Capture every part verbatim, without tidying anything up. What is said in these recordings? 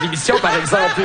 l'émission, par exemple.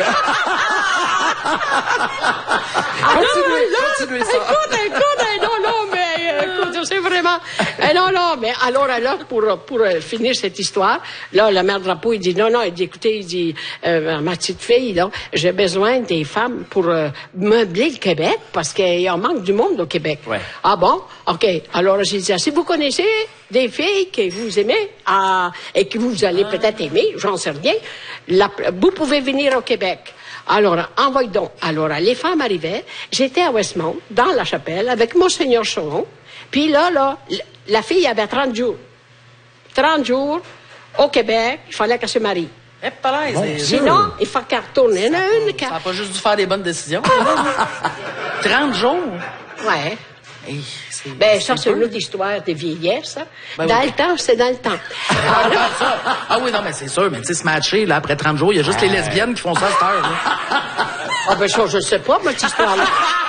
continuez, là, continuez ça. Écoute, écoute, non, non, mais euh, écoute, c'est vraiment... Euh, non, non, mais alors, alors pour, pour euh, finir cette histoire, là, le maire Drapeau, il dit, non, non, il dit, écoutez, il dit, euh, ma petite fille, là, j'ai besoin des femmes pour euh, meubler le Québec, parce qu'il en manque du monde au Québec. Ouais. Ah bon? OK. Alors, j'ai dit, si vous connaissez des filles que vous aimez ah, et que vous allez peut-être aimer, j'en sais rien, la, vous pouvez venir au Québec. Alors, envoie donc. Alors, les femmes arrivaient. J'étais à Westmount, dans la chapelle, avec Monseigneur Choron. Puis là, là, la fille avait trente jours. trente jours, au Québec, il fallait qu'elle se marie. Eh, pareil, Bon, c'est sinon, il faut qu'elle retourne. Il y en a une qui... Ça n'a pas juste dû faire des bonnes décisions. trente jours? Ouais. Hey, Ben, ça, c'est une autre histoire de vieillesse. Ça. Ben dans oui. le temps, c'est dans le temps. Ah, non, ça. Ah oui, non, mais c'est sûr. Mais tu sais, se matcher, là, après trente jours, il y a juste les lesbiennes qui font ça à cette heure. Là. Ah, ben, ça, je ne sais pas, moi, cette histoire-là.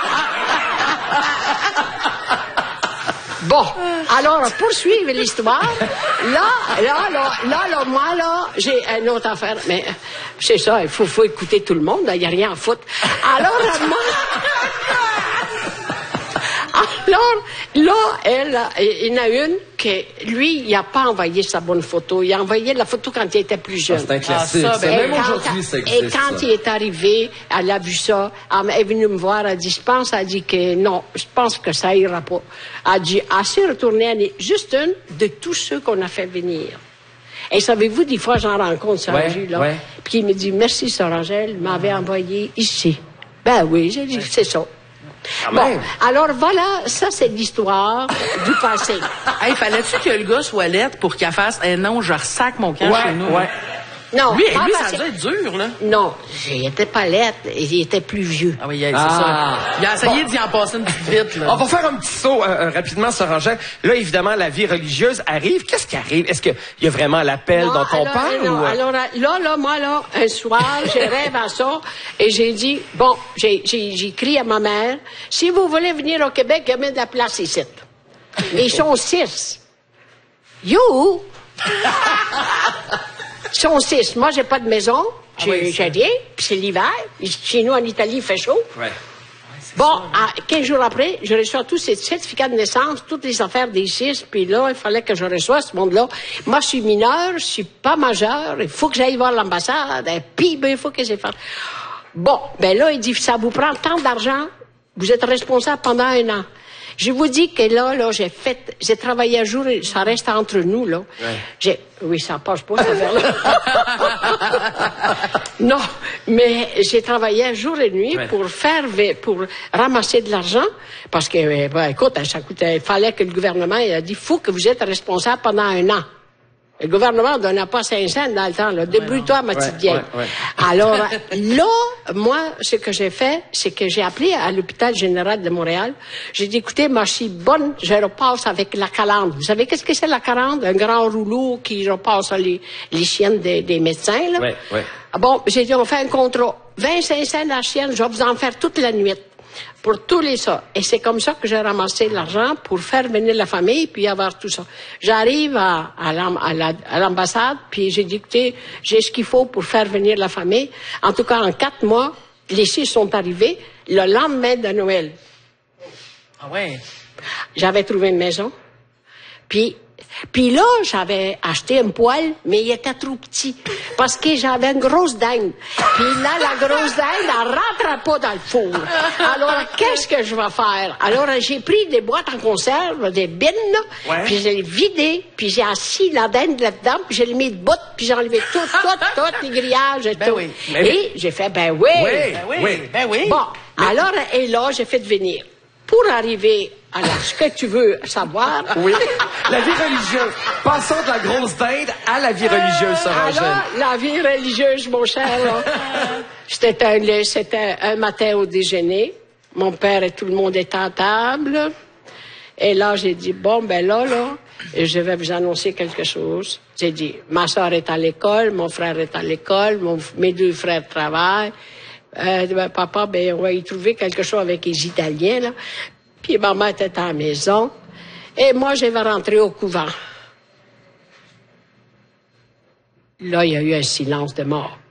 Bon, alors, poursuivre l'histoire. Là, là, là, là, là, moi, là, j'ai une autre affaire. Mais c'est ça, il faut, faut écouter tout le monde. Il n'y a rien à foutre. Alors, moi... Alors, là, elle, il y en a une que, lui, il n'a pas envoyé sa bonne photo. Il a envoyé la photo quand il était plus jeune. Ah, c'est un classique. Ah, ça, ben, ça. Même quand- aujourd'hui, ça existe. Et quand ça. il est arrivé, elle a vu ça, elle est venue me voir, elle a dit, je pense, elle a dit que non, je pense que ça ira pas. Elle a dit, elle s'est retournée, elle est juste une de tous ceux qu'on a fait venir. Et savez-vous, des fois, j'en rencontre sur la Ouais, rue, là. ouais. Puis il me dit, merci, Sœur Angèle, m'avait envoyé ici. Ben oui, j'ai dit, c'est ça. Bon, alors voilà, ça c'est l'histoire du passé. Hey, fallait-tu que le gars soit lettre pour qu'il fasse eh non, je ressac mon camp Ouais, chez nous? ouais. Non, Lui, pas lui parce- ça doit être dur, là. Non, il était pas lettre, il était plus vieux. Ah oui, c'est Ah. ça. Il a essayé d'y en passer une petite vite, là. On va faire un petit saut euh, euh, rapidement sur Angèle. Là, évidemment, la vie religieuse arrive. Qu'est-ce qui arrive? Est-ce qu'il y a vraiment l'appel Non, dont on alors, parle? non, ou... alors, là, là, moi, là, un soir, j'ai rêvé à ça, et j'ai dit, bon, j'ai, j'ai, j'ai écrit à ma mère, si vous voulez venir au Québec, il y a de la place ici. Mais ils sont six. You! Ils sont six. Moi, j'ai pas de maison, j'ai, oui, j'ai rien, puis c'est l'hiver. Chez nous, en Italie, il fait chaud. Ouais. Bon, à quinze jours après, je reçois tous ces certificats de naissance, toutes les affaires des six, puis là, il fallait que je reçoive ce monde-là. Moi, je suis mineur, je suis pas majeur, il faut que j'aille voir l'ambassade, et puis, ben, il faut que j'ai fait. Bon, ben là, il dit, ça vous prend tant d'argent, vous êtes responsable pendant un an. Je vous dis que là, là, j'ai fait, j'ai travaillé un jour, et ça reste entre nous, là. Ouais. J'ai, oui, ça passe pas, cette affaire-là. Non, mais j'ai travaillé jour et nuit Ouais. pour faire, pour ramasser de l'argent, parce que, euh, ben, écoute, ça coûtait, il fallait que le gouvernement, il a dit, faut que vous êtes responsable pendant un an. Le gouvernement ne donnait pas cinq cents dans le temps, là. Débrouille-toi, ma petite Ouais, vieille. ouais, ouais. Alors, là, moi, ce que j'ai fait, c'est que j'ai appelé à l'hôpital général de Montréal. J'ai dit, écoutez, moi, je suis bonne, je repasse avec la calandre. Vous savez qu'est-ce que c'est la calandre? Un grand rouleau qui repasse les, les chiennes des, des médecins, là. Ouais, ouais. Ah bon, j'ai dit, on fait un contrat. vingt-cinq cents la chienne, je vais vous en faire toute la nuit. Pour tous les ça. Et c'est comme ça que j'ai ramassé l'argent pour faire venir la famille puis avoir tout ça. J'arrive à, à, l'am- à, la- à l'ambassade puis j'ai dit, écoutez, j'ai ce qu'il faut pour faire venir la famille. En tout cas, en quatre mois, les six sont arrivés le lendemain de Noël. Ah ouais. J'avais trouvé une maison. Puis, puis là, j'avais acheté un poêle, mais il était trop petit. Parce que j'avais une grosse dinde. Puis là, la grosse dinde, elle rentrait pas dans le four. Alors, qu'est-ce que je vais faire? Alors, j'ai pris des boîtes en conserve, des bines, là, Ouais. puis je l'ai vidé, puis j'ai assis la dinde là-dedans, puis je l'ai mis de bout, puis j'ai enlevé tout, tout, tout, les grillages et Ben tout. oui. Et j'ai fait, ben oui. Oui. Ben oui, Oui. ben oui. Bon, alors, et là, j'ai fait venir. Pour arriver à la- ce que tu veux savoir. Oui. La vie religieuse. Passons de la grosse dinde à la vie religieuse, Sœur Angèle. Alors, la vie religieuse, mon cher, là, c'était un, c'était un matin au déjeuner. Mon père et tout le monde étaient à table. Et là, j'ai dit, bon, ben là, là, je vais vous annoncer quelque chose. J'ai dit, ma soeur est à l'école, mon frère est à l'école, mon- mes deux frères travaillent. Euh, ben, papa, ben, on va y trouver quelque chose avec les Italiens, là. Puis maman était à la maison. Et moi, je vais rentrer au couvent. Là, il y a eu un silence de mort.